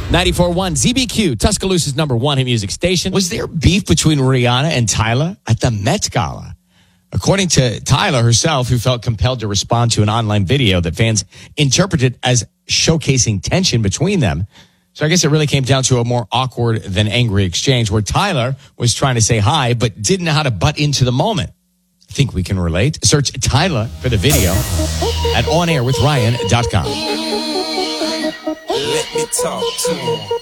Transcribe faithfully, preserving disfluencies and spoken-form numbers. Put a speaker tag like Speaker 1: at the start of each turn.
Speaker 1: ninety-four point one Z B Q, Tuscaloosa's number one hit music station. Was there beef between Rihanna and Tyler at the Met Gala? According to Tyler herself, who felt compelled to respond to an online video that fans interpreted as showcasing tension between them. So I guess it really came down to a more awkward than angry exchange where Tyler was trying to say hi, but didn't know how to butt into the moment. I think we can relate. Search Tyler for the video at on air with ryan dot com.
Speaker 2: Let me talk to him.